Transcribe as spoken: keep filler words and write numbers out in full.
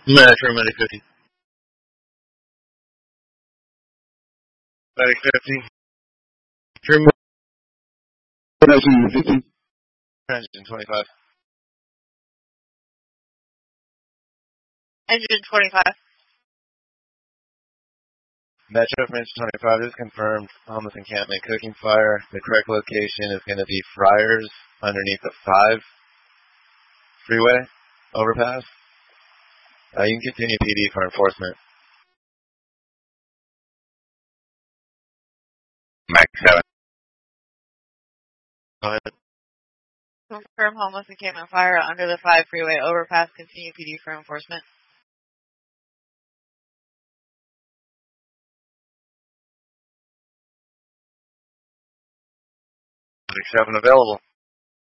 Metro Medic fifty. Medic fifty. Trim Engine fifty. engine twenty-five. Engine twenty-five. Metro for engine twenty-five is confirmed. Homeless encampment cooking fire. The correct location is going to be Friars underneath the five freeway overpass. Uh, you can continue P D for enforcement. Mike seven. Go ahead. Confirm homeless encampment fire under the five freeway overpass. Continue P D for enforcement. Medic seven available.